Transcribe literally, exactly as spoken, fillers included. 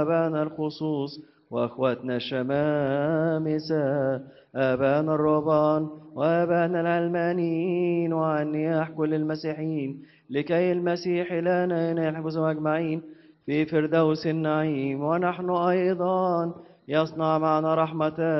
وأبانا الخصوص وأخواتنا الشمامسة، أبانا الرهبان وأبانا العلمانيين، وعن نياح كل المسيحيين، لكي المسيح إلهنا يحفظهم أجمعين في فردوس النعيم. ونحن أيضا يصنع معنا رحمة